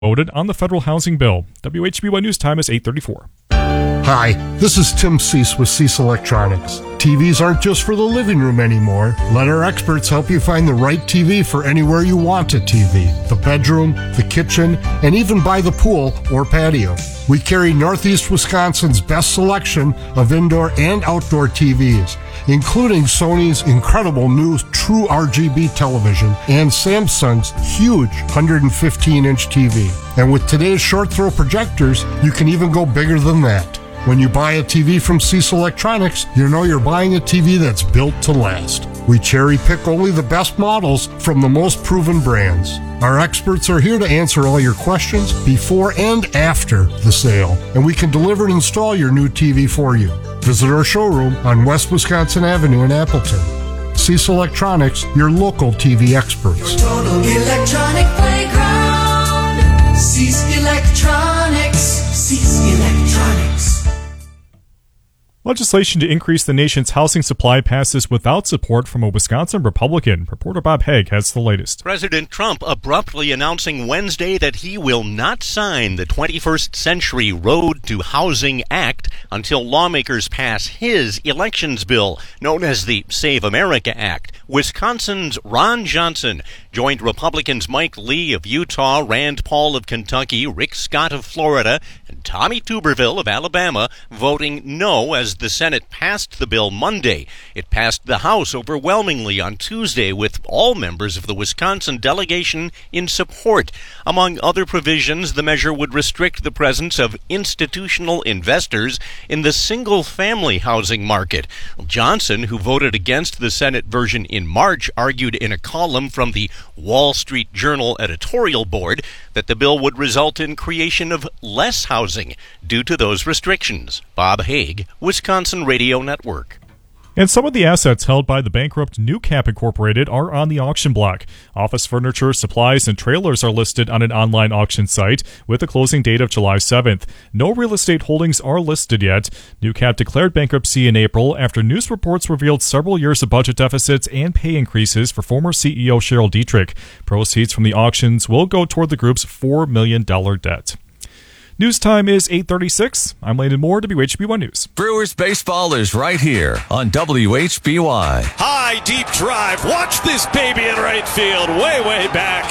voted on the federal housing bill. WHB1 News Time is 8:34. Hi, this is Tim Cease with Cease Electronics. TVs aren't just for the living room anymore. Let our experts help you find the right TV for anywhere you want a TV. The bedroom, the kitchen, and even by the pool or patio. We carry Northeast Wisconsin's best selection of indoor and outdoor TVs, including Sony's incredible new True RGB television and Samsung's huge 115-inch TV. And with today's short throw projectors, you can even go bigger than that. When you buy a TV from Cease Electronics, you know you're buying a TV that's built to last. We cherry pick only the best models from the most proven brands. Our experts are here to answer all your questions before and after the sale, and we can deliver and install your new TV for you. Visit our showroom on West Wisconsin Avenue in Appleton. Cease Electronics, your local TV experts. Your total electronic playground. Cease Electronics. Cease Electronics. Legislation to increase the nation's housing supply passes without support from a Wisconsin Republican. Reporter Bob Haig has the latest. President Trump abruptly announcing Wednesday that he will not sign the 21st Century Road to Housing Act until lawmakers pass his elections bill, known as the Save America Act. Wisconsin's Ron Johnson joined Republicans Mike Lee of Utah, Rand Paul of Kentucky, Rick Scott of Florida, and Tommy Tuberville of Alabama, voting no as the Senate passed the bill Monday. It passed the House overwhelmingly on Tuesday, with all members of the Wisconsin delegation in support. Among other provisions, the measure would restrict the presence of institutional investors in the single-family housing market. Johnson, who voted against the Senate version in March, argued in a column from the Wall Street Journal editorial board that the bill would result in creation of less housing due to those restrictions. Bob Haig, Wisconsin Radio Network. And some of the assets held by the bankrupt Newcap Incorporated are on the auction block. Office furniture, supplies, and trailers are listed on an online auction site with a closing date of July 7th. No real estate holdings are listed yet. Newcap declared bankruptcy in April after news reports revealed several years of budget deficits and pay increases for former CEO Cheryl Dietrich. Proceeds from the auctions will go toward the group's $4 million debt. News time is 8:36. I'm Landon Moore, WHB1 News. Brewers baseball is right here on WHBY. High, deep drive. Watch this baby in right field. Way back.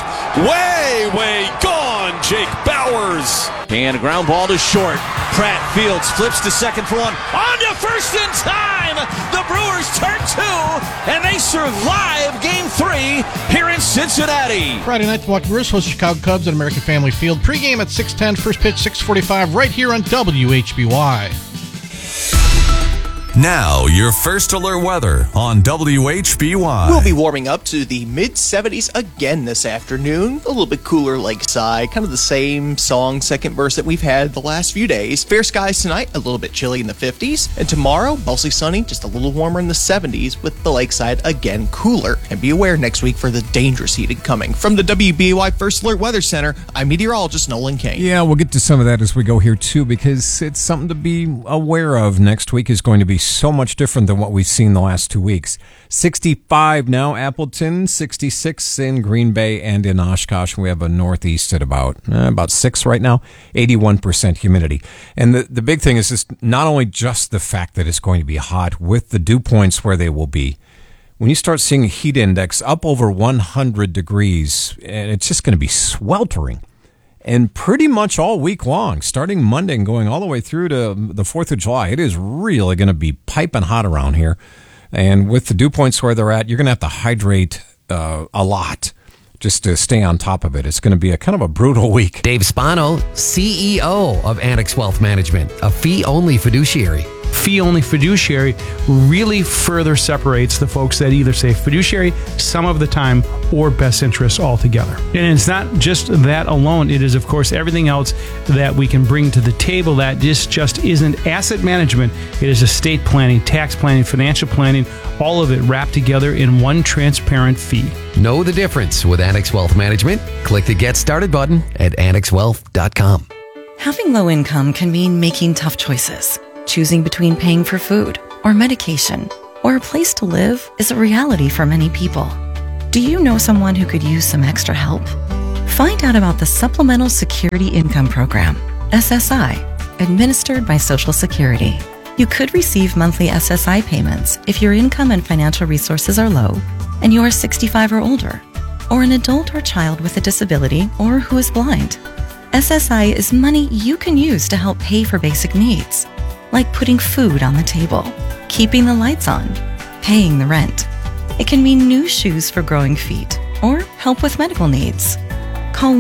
Way gone. Jake Bowers. And a ground ball to short. Pratt Fields flips to second for one. On to first in time. The Brewers turn two, and they survive Game 3 here in Cincinnati. Friday night, the Milwaukee Brewers host the Chicago Cubs at American Family Field. Pre-game at 6:10, first pitch 6:45, right here on WHBY. Now, your first alert weather on WHBY. We'll be warming up to the mid-70s again this afternoon. A little bit cooler lakeside, kind of the same song, second verse that we've had the last few days. Fair skies tonight, a little bit chilly in the 50s. And tomorrow, mostly sunny, just a little warmer in the 70s with the lakeside again cooler. And be aware next week for the dangerous heat coming. From the WBY First Alert Weather Center, I'm meteorologist Nolan Kane. Yeah, we'll get to some of that as we go here too, because it's something to be aware of. Next week is going to be so much different than what we've seen the last 2 weeks. 65 now, Appleton, 66 in Green Bay and in Oshkosh. We have a northeast at about 6 right now, 81% humidity. And the big thing is just not only just the fact that it's going to be hot with the dew points where they will be. When you start seeing a heat index up over 100 degrees, and it's just going to be sweltering. And pretty much all week long, starting Monday and going all the way through to the 4th of July, it is really going to be piping hot around here. And with the dew points where they're at, you're going to have to hydrate a lot just to stay on top of it. It's going to be a kind of a brutal week. Dave Spano, CEO of Annex Wealth Management, a fee-only fiduciary. Fee-only fiduciary really further separates the folks that either say fiduciary some of the time or best interests altogether. And it's not just that alone. It is, of course, everything else that we can bring to the table that just isn't asset management. It is estate planning, tax planning, financial planning, all of it wrapped together in one transparent fee. Know the difference with Annex Wealth Management? Click the Get Started button at annexwealth.com. Having low income can mean making tough choices. Choosing between paying for food or medication or a place to live is a reality for many people. Do you know someone who could use some extra help? Find out about the Supplemental Security Income Program, SSI, administered by Social Security. You could receive monthly SSI payments if your income and financial resources are low and you are 65 or older, or an adult or child with a disability or who is blind. SSI is money you can use to help pay for basic needs, like putting food on the table, keeping the lights on, paying the rent. It can mean new shoes for growing feet or help with medical needs. Call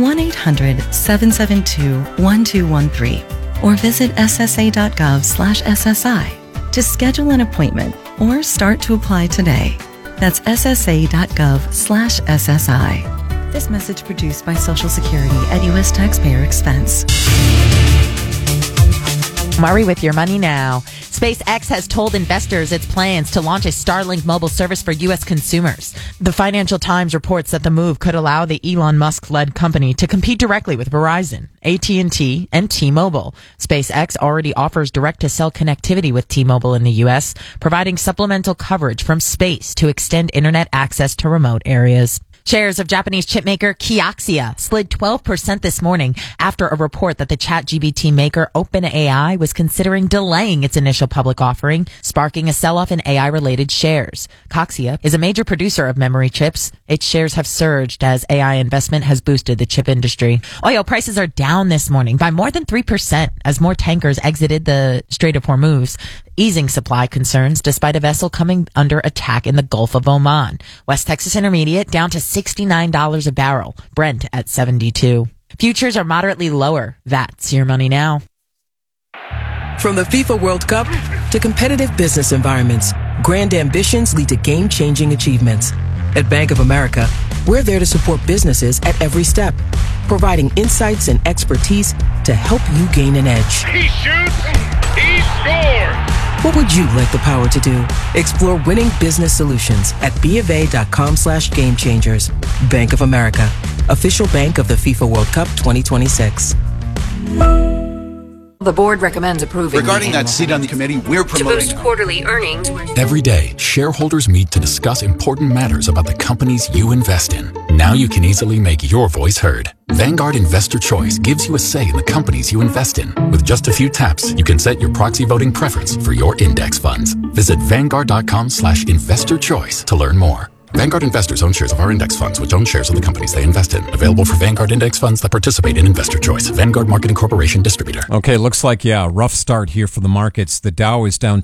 1-800-772-1213 or visit ssa.gov/SSI to schedule an appointment or start to apply today. That's ssa.gov/SSI. This message produced by Social Security at U.S. taxpayer expense. Murray with your money now. SpaceX has told investors its plans to launch a Starlink mobile service for U.S. consumers. The Financial Times reports that the move could allow the Elon Musk-led company to compete directly with Verizon, AT&T, and T-Mobile. SpaceX already offers direct-to-cell connectivity with T-Mobile in the U.S., providing supplemental coverage from space to extend internet access to remote areas. Shares of Japanese chipmaker Kioxia slid 12% this morning after a report that the ChatGPT maker OpenAI was considering delaying its initial public offering, sparking a sell-off in AI-related shares. Kioxia is a major producer of memory chips. Its shares have surged as AI investment has boosted the chip industry. Oil prices are down this morning by more than 3% as more tankers exited the Strait of Hormuz, easing supply concerns despite a vessel coming under attack in the Gulf of Oman. West Texas Intermediate down to $69 a barrel. Brent at $72. Futures are moderately lower. That's your money now. From the FIFA World Cup to competitive business environments, grand ambitions lead to game-changing achievements. At Bank of America, we're there to support businesses at every step, providing insights and expertise to help you gain an edge. He shoots, he scores! What would you like the power to do? Explore winning business solutions at BofA.com/gamechangers. Bank of America, official bank of the FIFA World Cup 2026. The board recommends approving. Regarding that seat on the committee, we're promoting to boost quarterly earnings. Every day, shareholders meet to discuss important matters about the companies you invest in. Now you can easily make your voice heard. Vanguard Investor Choice gives you a say in the companies you invest in. With just a few taps, you can set your proxy voting preference for your index funds. Visit Vanguard.com/investorchoice to learn more. Vanguard investors own shares of our index funds, which own shares of the companies they invest in. Available for Vanguard index funds that participate in Investor Choice. Vanguard Marketing Corporation distributor. Okay, looks like, rough start here for the markets. The Dow is down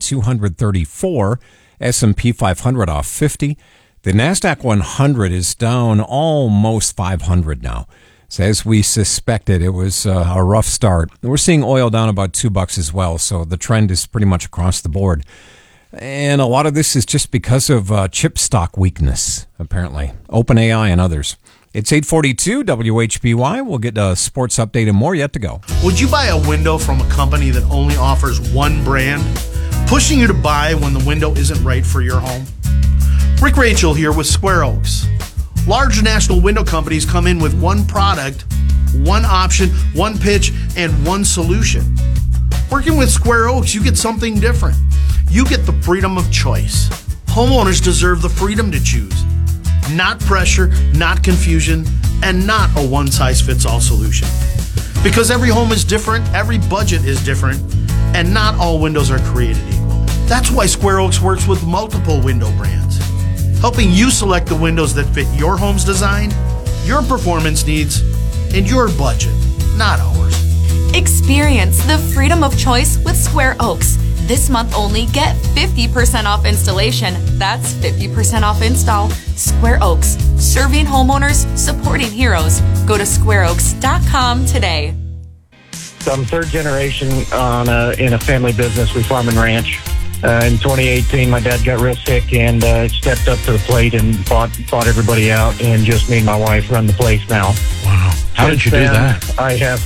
234. S&P 500 off 50. The NASDAQ 100 is down almost 500 now. So as we suspected, it was a rough start. We're seeing oil down about $2 as well, so the trend is pretty much across the board. And a lot of this is just because of chip stock weakness, apparently. OpenAI and others. It's 8:42 WHBY. We'll get a sports update and more yet to go. Would you buy a window from a company that only offers one brand, pushing you to buy when the window isn't right for your home? Rick Rachel here with Square Oaks. Large national window companies come in with one product, one option, one pitch, and one solution. Working with Square Oaks, you get something different. You get the freedom of choice. Homeowners deserve the freedom to choose. Not pressure, not confusion, and not a one-size-fits-all solution. Because every home is different, every budget is different, and not all windows are created equal. That's why Square Oaks works with multiple window brands, helping you select the windows that fit your home's design, your performance needs, and your budget, not ours. Experience the freedom of choice with Square Oaks. This month only, get 50% off installation. That's 50% off install. Square Oaks, serving homeowners, supporting heroes. Go to squareoaks.com today. So I'm third generation in a family business. We farm and ranch. In 2018, my dad got real sick and stepped up to the plate and bought everybody out, and just me and my wife run the place now. Wow. How did you do that? I have...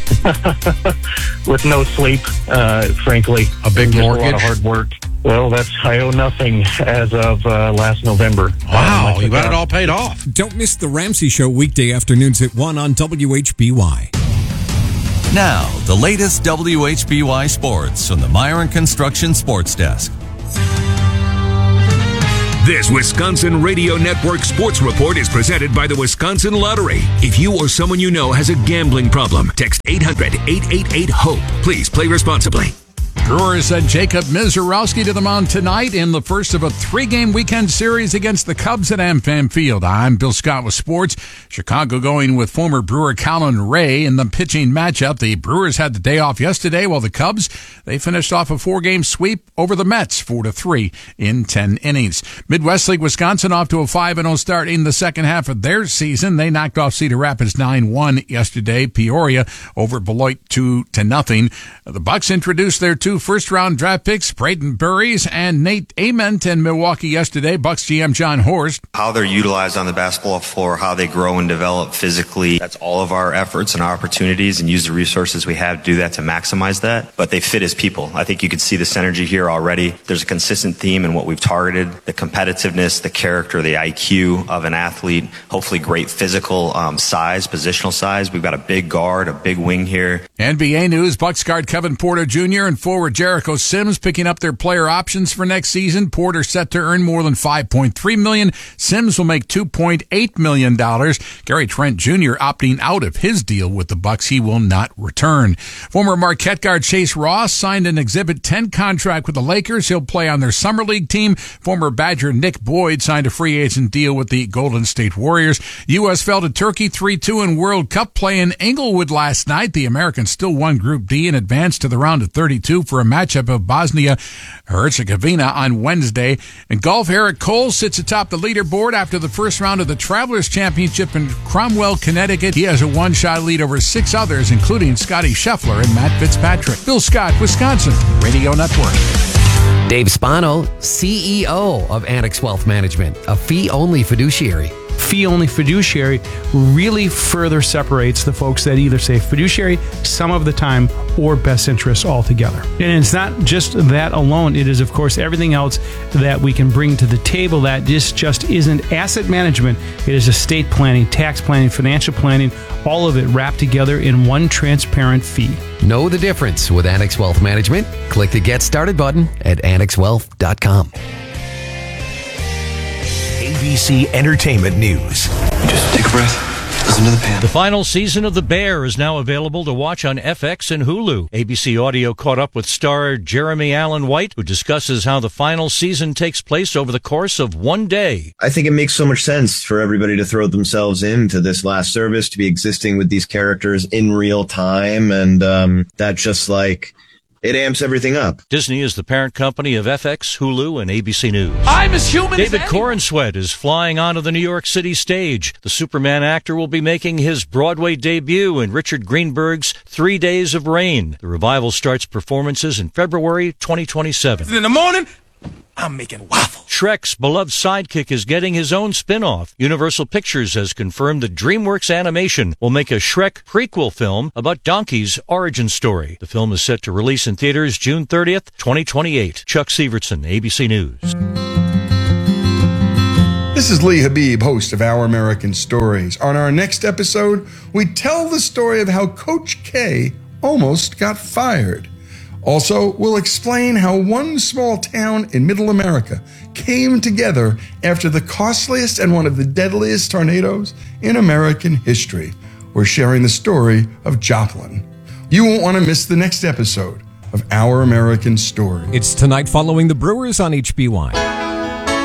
with no sleep, frankly. A big mortgage? A lot of hard work. Well, I owe nothing as of last November. Wow, you got it all paid off. Don't miss the Ramsey Show weekday afternoons at 1 on WHBY. Now, the latest WHBY sports from the Myron Construction Sports Desk. This Wisconsin Radio Network Sports Report is presented by the Wisconsin Lottery. If you or someone you know has a gambling problem, text 800-888-HOPE. Please play responsibly. Brewers sent Jacob Misiorowski to the mound tonight in the first of a 3-game weekend series against the Cubs at AmFam Field. I'm Bill Scott with sports. Chicago going with former Brewer Colin Ray in the pitching matchup. The Brewers had the day off yesterday, while the Cubs, they finished off a 4-game sweep over the Mets, 4-3 in 10 innings. Midwest League Wisconsin off to a 5-0 start in the second half of their season. They knocked off Cedar Rapids 9-1 yesterday. Peoria over Beloit 2-0. The Bucks introduced their 2 first-round draft picks, Braden Burries and Nate Ament in Milwaukee yesterday. Bucks GM John Horst. How they're utilized on the basketball floor, how they grow and develop physically, that's all of our efforts and our opportunities, and use the resources we have to do that to maximize that. But they fit as people. I think you can see the synergy here already. There's a consistent theme in what we've targeted, the competitiveness, the character, the IQ of an athlete, hopefully great physical size, positional size. We've got a big guard, a big wing here. NBA news, Bucks guard Kevin Porter Jr. and forward Jericho Sims picking up their player options for next season. Porter set to earn more than $5.3 million. Sims will make $2.8 million. Gary Trent Jr. opting out of his deal with the Bucks. He will not return. Former Marquette guard Chase Ross signed an Exhibit 10 contract with the Lakers. He'll play on their summer league team. Former Badger Nick Boyd signed a free agent deal with the Golden State Warriors. U.S. fell to Turkey 3-2 in World Cup play in Inglewood last night. The Americans still won Group D and advanced to the round of 32 for a matchup of Bosnia-Herzegovina on Wednesday. In golf, Eric Cole sits atop the leaderboard after the first round of the Travelers Championship in Cromwell, Connecticut. He has a one-shot lead over 6 others, including Scotty Scheffler and Matt Fitzpatrick. Bill Scott, Wisconsin Radio Network. Dave Spano, CEO of Annex Wealth Management, a fee-only fiduciary. Fee-only fiduciary really further separates the folks that either say fiduciary some of the time or best interests altogether. And it's not just that alone. It is, of course, everything else that we can bring to the table that just isn't asset management. It is estate planning, tax planning, financial planning, all of it wrapped together in one transparent fee. Know the difference with Annex Wealth Management? Click the Get Started button at annexwealth.com. ABC Entertainment News. Just take a breath. Listen to the pan. The final season of The Bear is now available to watch on FX and Hulu. ABC Audio caught up with star Jeremy Allen White, who discusses how the final season takes place over the course of one day. I think it makes so much sense for everybody to throw themselves into this last service, to be existing with these characters in real time, and that just it amps everything up. Disney is the parent company of FX, Hulu, and ABC News. I'm as human David as Corenswet is flying onto the New York City stage. The Superman actor will be making his Broadway debut in Richard Greenberg's 3 Days of Rain. The revival starts performances in February 2027. In the morning, I'm making waffles. Shrek's beloved sidekick is getting his own spin-off. Universal Pictures has confirmed that DreamWorks Animation will make a Shrek prequel film about Donkey's origin story. The film is set to release in theaters June 30th, 2028. Chuck Severson, ABC News. This is Lee Habib, host of Our American Stories. On our next episode, we tell the story of how Coach K almost got fired. Also, we'll explain how one small town in Middle America came together after the costliest and one of the deadliest tornadoes in American history. We're sharing the story of Joplin. You won't want to miss the next episode of Our American Story. It's tonight following the Brewers on HBY.